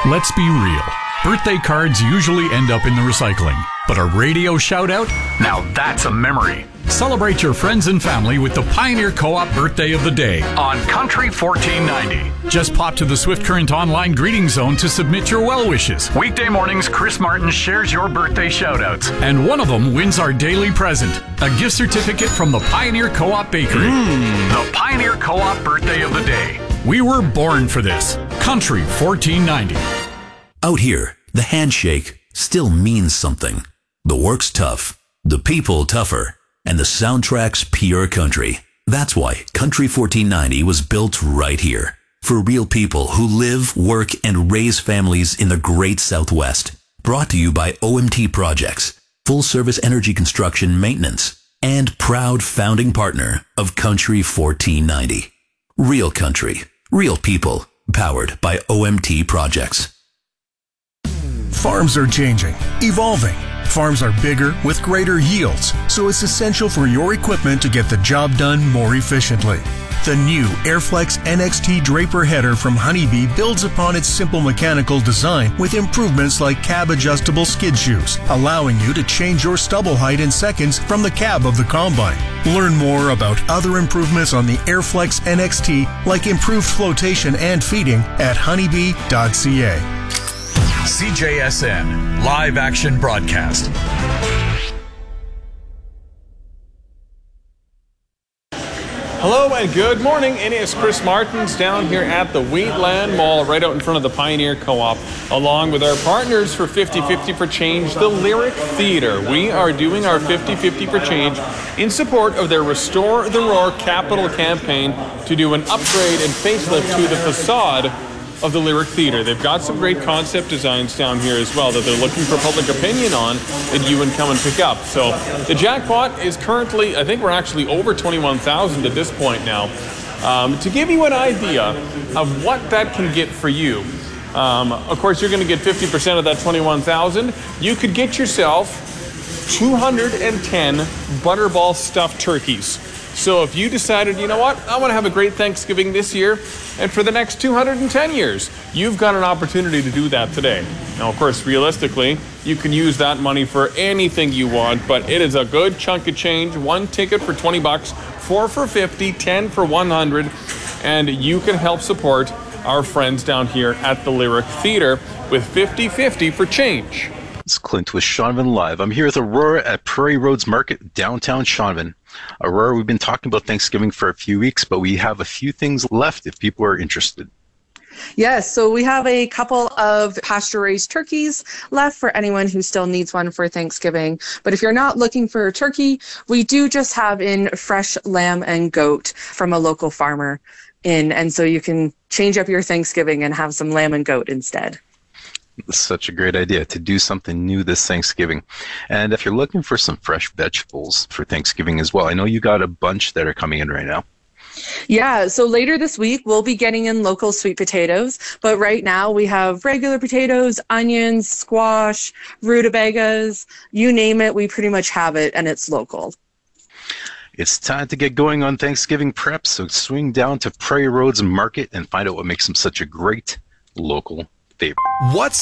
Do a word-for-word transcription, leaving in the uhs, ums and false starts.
Let's be real. Birthday cards usually end up in the recycling. But a radio shout-out? Now that's a memory. Celebrate your friends and family with the Pioneer Co-op Birthday of the Day on Country fourteen ninety. Just pop to the Swift Current online greeting zone to submit your well wishes. Weekday mornings, Chris Martin shares your birthday shout-outs. And one of them wins our daily present, a gift certificate from the Pioneer Co-op Bakery. Mm. The Pioneer Co-op Birthday of the Day. We were born for this. Country fourteen ninety. Out here, the handshake still means something. The work's tough, the people tougher, and the soundtrack's pure country. That's why Country fourteen ninety was built right here. For real people who live, work, and raise families in the great Southwest. Brought to you by O M T Projects, full-service energy construction maintenance, and proud founding partner of Country fourteen ninety. Real country, real people, powered by O M T Projects. Farms are changing, evolving. Farms are bigger with greater yields, so it's essential for your equipment to get the job done more efficiently. The new Airflex N X T Draper header from Honeybee builds upon its simple mechanical design with improvements like cab-adjustable skid shoes, allowing you to change your stubble height in seconds from the cab of the combine. Learn more about other improvements on the Airflex N X T, like improved flotation and feeding, at honeybee dot c a. C J S N Live Action Broadcast. Hello and good morning. It is Chris Martins down here at the Wheatland Mall right out in front of the Pioneer Co-op, along with our partners for fifty fifty for Change, the Lyric Theatre. We are doing our fifty fifty for Change in support of their Restore the Roar capital campaign to do an upgrade and facelift to the facade of the Lyric Theatre. They've got some great concept designs down here as well that they're looking for public opinion on that you can come and pick up. So the jackpot is currently, I think we're actually over twenty-one thousand at this point now. Um, to give you an idea of what that can get for you, um, of course you're going to get fifty percent of that twenty-one thousand. You could get yourself two hundred ten Butterball stuffed turkeys. So if you decided, you know what, I want to have a great Thanksgiving this year and for the next two hundred ten years, you've got an opportunity to do that today. Now, of course, realistically, you can use that money for anything you want, but it is a good chunk of change. One ticket for twenty bucks, four for fifty, ten for one hundred, and you can help support our friends down here at the Lyric Theatre with fifty fifty for Change. It's Clint with Shaunavon Live. I'm here with Aurora at Prairie Roads Market, downtown Shaunavon. Aurora, we've been talking about Thanksgiving for a few weeks, but we have a few things left if people are interested. Yes, so we have a couple of pasture-raised turkeys left for anyone who still needs one for Thanksgiving. But if you're not looking for a turkey, we do just have in fresh lamb and goat from a local farmer in, and so you can change up your Thanksgiving and have some lamb and goat instead. Such a great idea to do something new this Thanksgiving. And if you're looking for some fresh vegetables for Thanksgiving as well, I know you got a bunch that are coming in right now. Yeah, so later this week, we'll be getting in local sweet potatoes, but right now we have regular potatoes, onions, squash, rutabagas, you name it, we pretty much have it, and it's local. It's time to get going on Thanksgiving prep, so swing down to Prairie Roads Market and find out what makes them such a great local favorite. What's